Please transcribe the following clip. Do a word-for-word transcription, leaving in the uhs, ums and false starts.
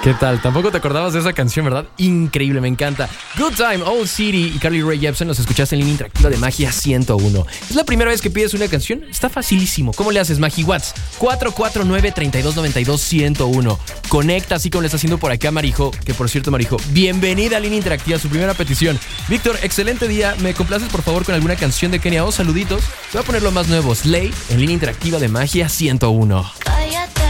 ¿Qué tal? Tampoco te acordabas de esa canción, ¿verdad? Increíble, me encanta. Good Time, Old City y Carly Rae Jepsen los escuchaste en línea interactiva de Magia ciento uno. ¿Es la primera vez que pides una canción? Está facilísimo. ¿Cómo le haces, Magi? Watts cuatro cuatro nueve, tres dos nueve dos, uno cero uno. Conecta así como le está haciendo por acá Marijo, que por cierto, Marijo, bienvenida a línea interactiva, su primera petición. Víctor, excelente día. ¿Me complaces por favor con alguna canción de Kenia O? Saluditos. Te voy a poner lo más nuevo, Slay, en línea interactiva de Magia ciento uno. Cállate.